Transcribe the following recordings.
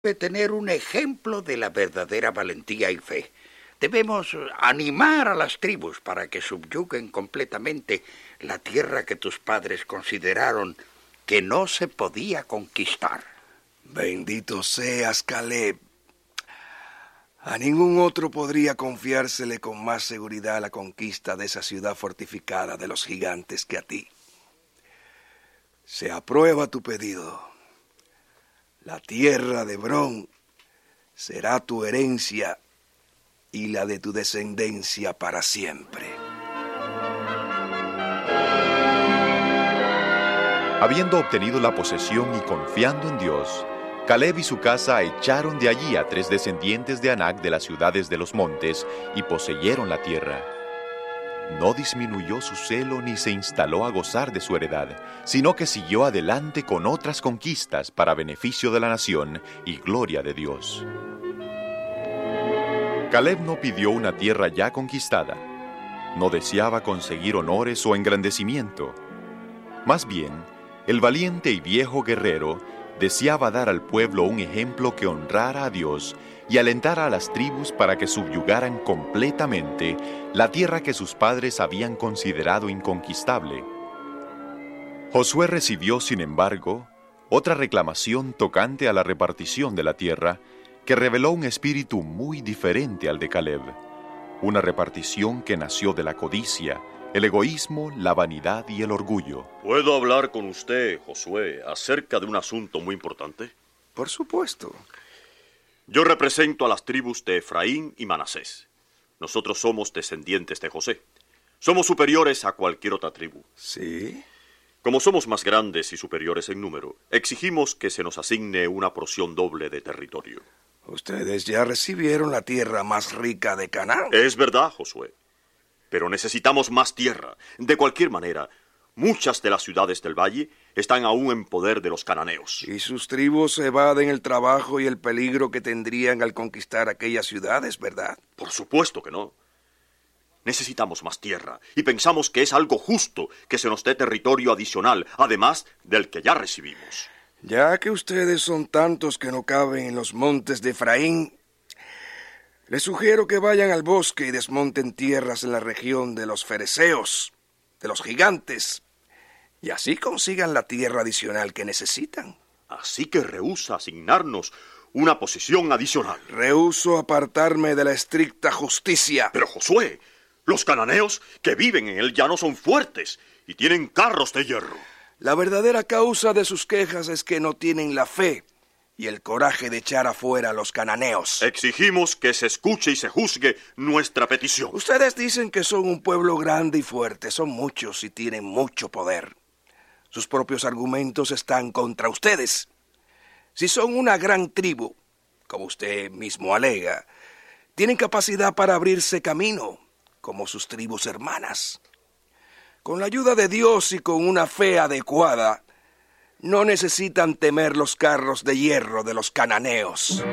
debe tener un ejemplo de la verdadera valentía y fe. Debemos animar a las tribus para que subyuguen completamente la tierra que tus padres consideraron que no se podía conquistar. Bendito seas, Caleb. A ningún otro podría confiársele con más seguridad la conquista de esa ciudad fortificada de los gigantes que a ti. Se aprueba tu pedido. La tierra de Hebrón será tu herencia y la de tu descendencia para siempre. Habiendo obtenido la posesión y confiando en Dios, Caleb y su casa echaron de allí a 3 descendientes de Anac de las ciudades de los montes y poseyeron la tierra. No disminuyó su celo ni se instaló a gozar de su heredad, sino que siguió adelante con otras conquistas para beneficio de la nación y gloria de Dios. Caleb no pidió una tierra ya conquistada. No deseaba conseguir honores o engrandecimiento. Más bien, el valiente y viejo guerrero deseaba dar al pueblo un ejemplo que honrara a Dios y alentara a las tribus para que subyugaran completamente la tierra que sus padres habían considerado inconquistable. Josué recibió, sin embargo, otra reclamación tocante a la repartición de la tierra que reveló un espíritu muy diferente al de Caleb, una repartición que nació de la codicia, el egoísmo, la vanidad y el orgullo. ¿Puedo hablar con usted, Josué, acerca de un asunto muy importante? Por supuesto. Yo represento a las tribus de Efraín y Manasés. Nosotros somos descendientes de José. Somos superiores a cualquier otra tribu. ¿Sí? Como somos más grandes y superiores en número, exigimos que se nos asigne una porción doble de territorio. Ustedes ya recibieron la tierra más rica de Canaán. Es verdad, Josué. Pero necesitamos más tierra. De cualquier manera, muchas de las ciudades del valle están aún en poder de los cananeos. Y sus tribus evaden el trabajo y el peligro que tendrían al conquistar aquellas ciudades, ¿verdad? Por supuesto que no. Necesitamos más tierra y pensamos que es algo justo que se nos dé territorio adicional, además del que ya recibimos. Ya que ustedes son tantos que no caben en los montes de Efraín, les sugiero que vayan al bosque y desmonten tierras en la región de los fereceos, de los gigantes, y así consigan la tierra adicional que necesitan. Así que rehúsa asignarnos una posesión adicional. Rehúso apartarme de la estricta justicia. Pero Josué, los cananeos que viven en el llano son fuertes y tienen carros de hierro. La verdadera causa de sus quejas es que no tienen la fe y el coraje de echar afuera a los cananeos. Exigimos que se escuche y se juzgue nuestra petición. Ustedes dicen que son un pueblo grande y fuerte, son muchos y tienen mucho poder. Sus propios argumentos están contra ustedes. Si son una gran tribu, como usted mismo alega, tienen capacidad para abrirse camino, como sus tribus hermanas. Con la ayuda de Dios y con una fe adecuada, no necesitan temer los carros de hierro de los cananeos.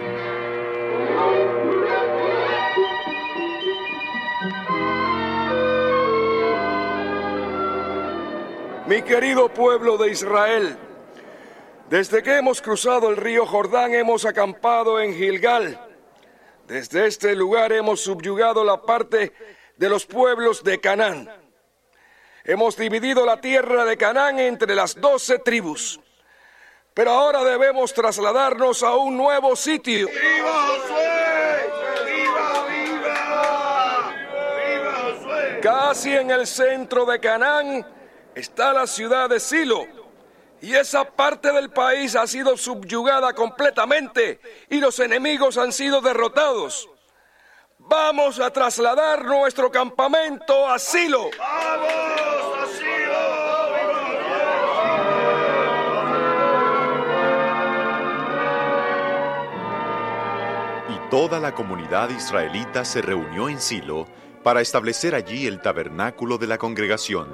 Mi querido pueblo de Israel, desde que hemos cruzado el río Jordán hemos acampado en Gilgal. Desde este lugar hemos subyugado la parte de los pueblos de Canaán. Hemos dividido la tierra de Canaán entre las 12 tribus. Pero ahora debemos trasladarnos a un nuevo sitio. ¡Viva Josué! ¡Viva, viva! ¡Viva Josué! Casi en el centro de Canaán está la ciudad de Silo. Y esa parte del país ha sido subyugada completamente y los enemigos han sido derrotados. Vamos a trasladar nuestro campamento a Silo. ¡Vamos a Silo! Y toda la comunidad israelita se reunió en Silo para establecer allí el tabernáculo de la congregación.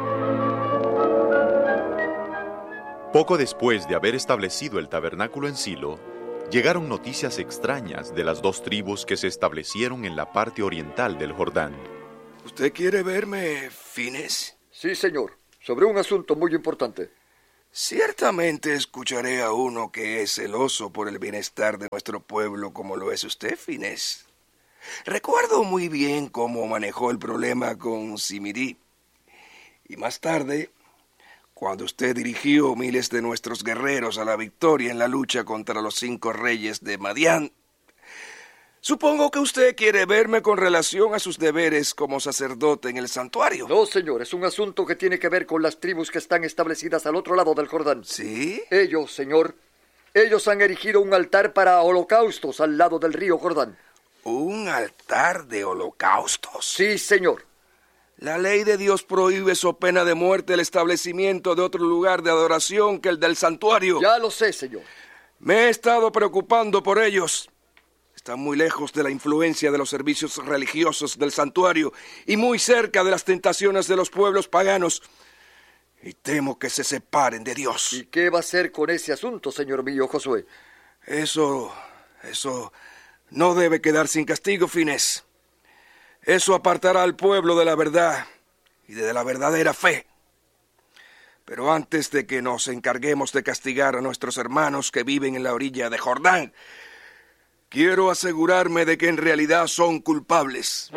Poco después de haber establecido el tabernáculo en Silo, llegaron noticias extrañas de las 2 tribus que se establecieron en la parte oriental del Jordán. ¿Usted quiere verme, Fines? Sí, señor, sobre un asunto muy importante. Ciertamente escucharé a uno que es celoso por el bienestar de nuestro pueblo como lo es usted, Finés. Recuerdo muy bien cómo manejó el problema con Simirí. Y más tarde, cuando usted dirigió miles de nuestros guerreros a la victoria en la lucha contra los 5 reyes de Madián, supongo que usted quiere verme con relación a sus deberes como sacerdote en el santuario. No, señor, es un asunto que tiene que ver con las tribus que están establecidas al otro lado del Jordán. ¿Sí? Ellos, señor, ellos han erigido un altar para holocaustos al lado del río Jordán. ¿Un altar de holocaustos? Sí, señor. La ley de Dios prohíbe so pena de muerte el establecimiento de otro lugar de adoración que el del santuario. Ya lo sé, señor. Me he estado preocupando por ellos. Están muy lejos de la influencia de los servicios religiosos del santuario y muy cerca de las tentaciones de los pueblos paganos. Y temo que se separen de Dios. ¿Y qué va a hacer con ese asunto, señor mío, Josué? Eso no debe quedar sin castigo, Finés. Eso apartará al pueblo de la verdad y de la verdadera fe. Pero antes de que nos encarguemos de castigar a nuestros hermanos que viven en la orilla de Jordán, quiero asegurarme de que en realidad son culpables.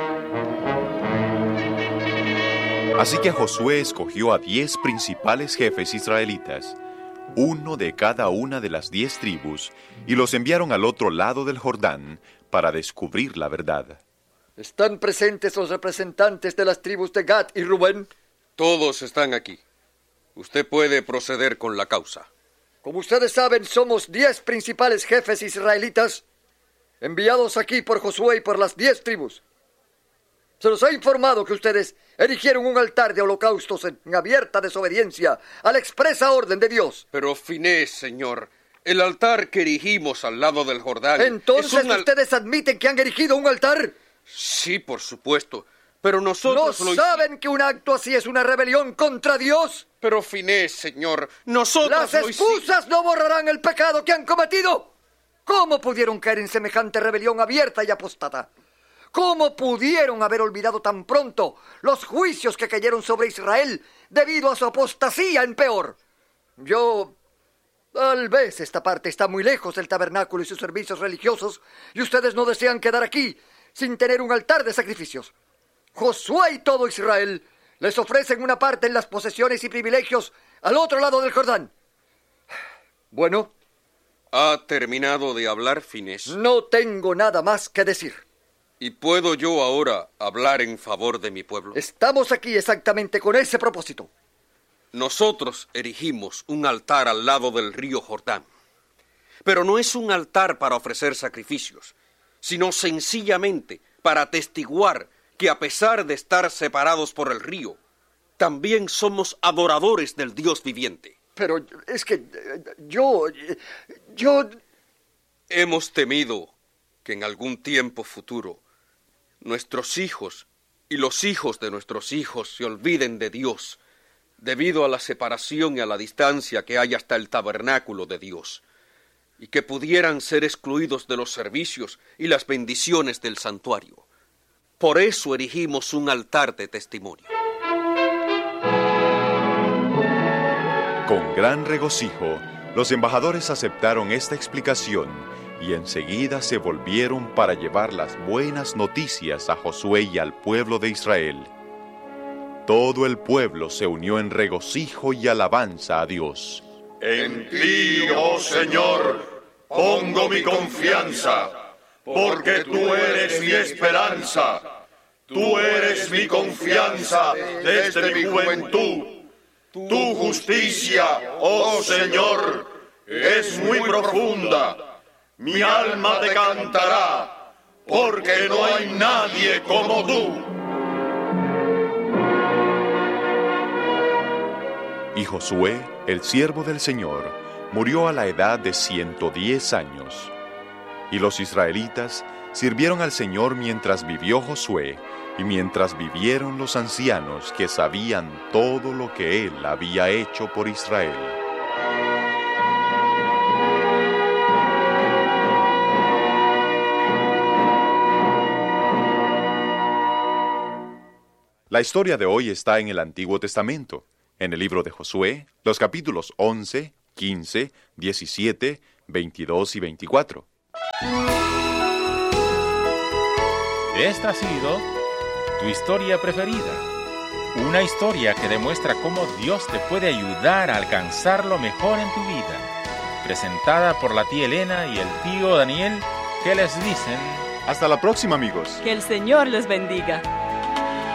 Así que Josué escogió a 10 principales jefes israelitas, uno de cada una de las 10 tribus, y los enviaron al otro lado del Jordán para descubrir la verdad. ¿Están presentes los representantes de las tribus de Gad y Rubén? Todos están aquí. Usted puede proceder con la causa. Como ustedes saben, somos 10 principales jefes israelitas enviados aquí por Josué y por las 10 tribus. Se nos ha informado que ustedes erigieron un altar de holocaustos en abierta desobediencia a la expresa orden de Dios. Pero Finés, señor, el altar que erigimos al lado del Jordán... ¿Entonces ustedes admiten que han erigido un altar? Sí, por supuesto, pero nosotros... ¿No saben que un acto así es una rebelión contra Dios? Pero Finés, señor, nosotros... Las excusas no borrarán el pecado que han cometido. ¿Cómo pudieron caer en semejante rebelión abierta y apóstata? ¿Cómo pudieron haber olvidado tan pronto los juicios que cayeron sobre Israel debido a su apostasía en peor? Tal vez esta parte está muy lejos del tabernáculo y sus servicios religiosos, y ustedes no desean quedar aquí sin tener un altar de sacrificios. Josué y todo Israel les ofrecen una parte en las posesiones y privilegios al otro lado del Jordán. Bueno. ¿Ha terminado de hablar, Finés? No tengo nada más que decir. ¿Y puedo yo ahora hablar en favor de mi pueblo? Estamos aquí exactamente con ese propósito. Nosotros erigimos un altar al lado del río Jordán. Pero no es un altar para ofrecer sacrificios, sino sencillamente para atestiguar que a pesar de estar separados por el río, también somos adoradores del Dios viviente. Pero es que yo... Hemos temido que en algún tiempo futuro nuestros hijos y los hijos de nuestros hijos se olviden de Dios debido a la separación y a la distancia que hay hasta el tabernáculo de Dios, y que pudieran ser excluidos de los servicios y las bendiciones del santuario. Por eso erigimos un altar de testimonio. Con gran regocijo, los embajadores aceptaron esta explicación y enseguida se volvieron para llevar las buenas noticias a Josué y al pueblo de Israel. Todo el pueblo se unió en regocijo y alabanza a Dios. En ti, oh Señor, pongo mi confianza, porque tú eres mi esperanza. Tú eres mi confianza desde mi juventud. Tu justicia, oh Señor, es muy profunda. Mi alma te cantará, porque no hay nadie como tú. Y Josué, el siervo del Señor, murió a la edad de 110 años. Y los israelitas sirvieron al Señor mientras vivió Josué y mientras vivieron los ancianos que sabían todo lo que él había hecho por Israel. La historia de hoy está en el Antiguo Testamento, en el libro de Josué, los capítulos 11, 15, 17, 22 y 24. Esta ha sido tu historia preferida. Una historia que demuestra cómo Dios te puede ayudar a alcanzar lo mejor en tu vida. Presentada por la tía Elena y el tío Daniel, que les dicen... Hasta la próxima, amigos. Que el Señor los bendiga.